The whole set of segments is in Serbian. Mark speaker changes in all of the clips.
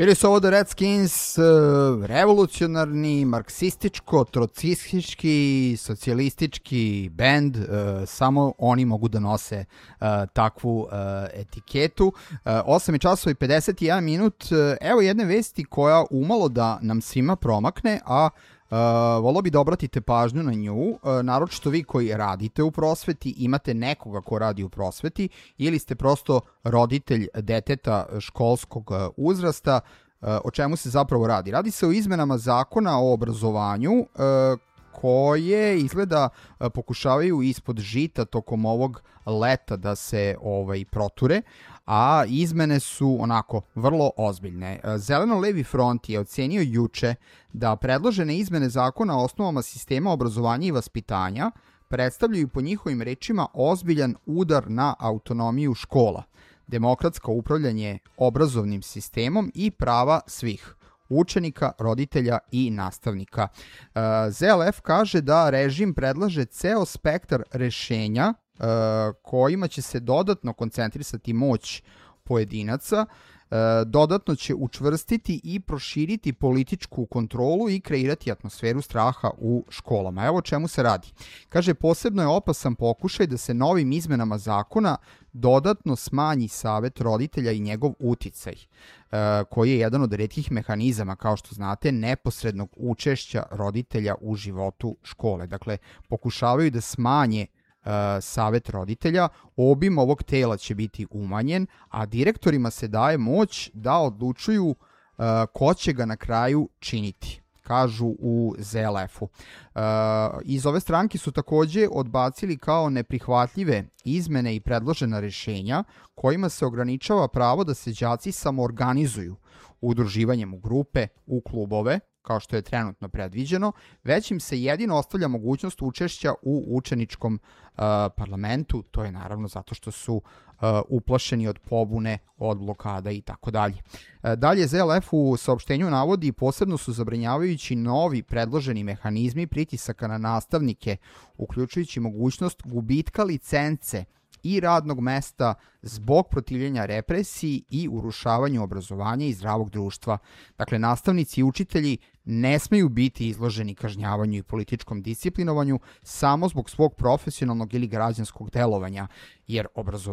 Speaker 1: Bili su ovo The Redskins, revolucionarni, marksističko-trocistički, socijalistički bend, samo oni mogu da nose takvu etiketu. 8 časova i 51 minut, evo jedne vesti koja umalo da nam svima promakne, a volao bi da obratite pažnju na nju, naročito vi koji radite u prosveti, imate nekoga ko radi u prosveti ili ste prosto roditelj deteta školskog uzrasta. O čemu se zapravo radi? Radi se o izmenama zakona o obrazovanju koje izgleda pokušavaju ispod žita tokom ovog leta da se proture, a izmene su onako vrlo ozbiljne. Zeleno-levi front je ocenio juče da predložene izmene zakona o osnovama sistema obrazovanja i vaspitanja predstavljaju po njihovim rečima ozbiljan udar na autonomiju škola, demokratsko upravljanje obrazovnim sistemom i prava svih učenika, roditelja i nastavnika. ZLF kaže da režim predlaže ceo spektar rešenja kojima će se dodatno koncentrisati moć pojedinaca, dodatno će učvrstiti i proširiti političku kontrolu i kreirati atmosferu straha u školama. Evo o čemu se radi. Kaže, posebno je opasan pokušaj da se novim izmenama zakona dodatno smanji savet roditelja i njegov uticaj, koji je jedan od retkih mehanizama, kao što znate, neposrednog učešća roditelja u životu škole. Dakle, pokušavaju da smanje savet roditelja, obim ovog tela će biti umanjen, a direktorima se daje moć da odlučuju ko će ga na kraju činiti, kažu u ZLF-u. Iz ove stranke su takođe odbacili kao neprihvatljive izmene i predložena rešenja kojima se ograničava pravo da se đaci samoorganizuju udruživanjem u grupe, u klubove, kao što je trenutno predviđeno, već im se jedino ostavlja mogućnost učešća u učeničkom parlamentu, to je naravno zato što su uplašeni od pobune, od blokada i tako dalje. Dalje, ZLF u saopštenju navodi posebno su zabrinjavajući novi predloženi mehanizmi pritisaka na nastavnike, uključujući mogućnost gubitka licence i radnog mesta zbog protivljenja represiji i urušavanju obrazovanja i zdravog društva. Dakle, nastavnici i učitelji ne smeju biti izloženi kažnjavanju i političkom disciplinovanju samo zbog svog profesionalnog ili građanskog delovanja, jer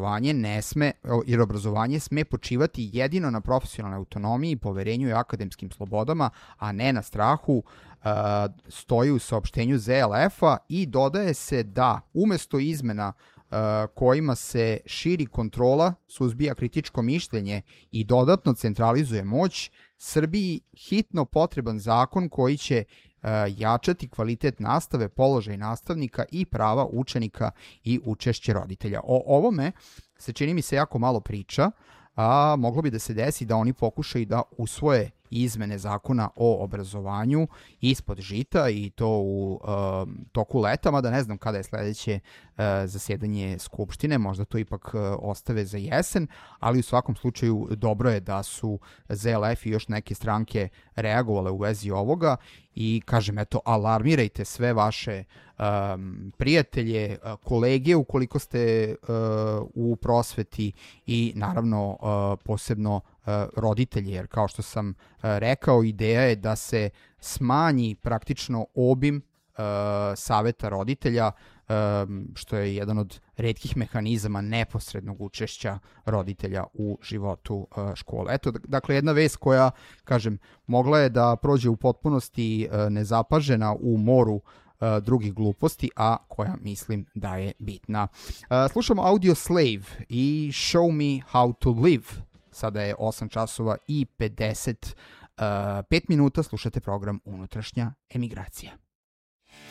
Speaker 1: obrazovanje sme počivati jedino na profesionalnoj autonomiji, poverenju i akademskim slobodama, a ne na strahu, stoji u saopštenju ZLF-a i dodaje se da umesto izmena kojima se širi kontrola, suzbija kritičko mišljenje i dodatno centralizuje moć, Srbiji hitno potreban zakon koji će jačati kvalitet nastave, položaj nastavnika i prava učenika i učešće roditelja. O ovome se čini mi se jako malo priča, a moglo bi da se desi da oni pokušaju da usvoje izmene zakona o obrazovanju ispod žita i to u toku leta, mada ne znam kada je sledeće zasedanje Skupštine, možda to ipak ostave za jesen, ali u svakom slučaju dobro je da su ZLF i još neke stranke reagovale u vezi ovoga i kažem, eto, alarmirajte sve vaše prijatelje, kolege ukoliko ste u prosveti i naravno posebno roditelji, jer kao što sam rekao, ideja je da se smanji praktično obim saveta roditelja, što je jedan od retkih mehanizama neposrednog učešća roditelja u životu škole. Eto, dakle, jedna vest koja, kažem, mogla je da prođe u potpunosti nezapažena u moru drugih gluposti, a koja mislim da je bitna. Slušamo Audio Slave i Show Me How to Live. Sada je 8 časova i 55 minuta, slušate program Unutrašnja emigracija.